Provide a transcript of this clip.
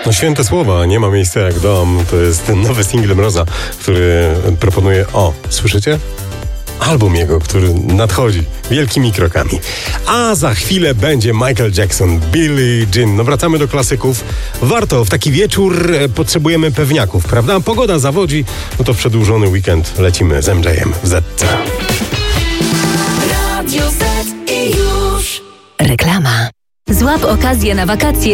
No święte słowa, nie ma miejsca jak dom. To jest ten nowy singiel Mroza, który proponuje, słyszycie? Album jego, który nadchodzi wielkimi krokami. A za chwilę będzie Michael Jackson, Billie Jean. No wracamy do klasyków. Warto, w taki wieczór potrzebujemy pewniaków, prawda? Pogoda zawodzi, no to w przedłużony weekend lecimy z MJ-em w ZC. Radio Z i już. Reklama. Złap okazję na wakacje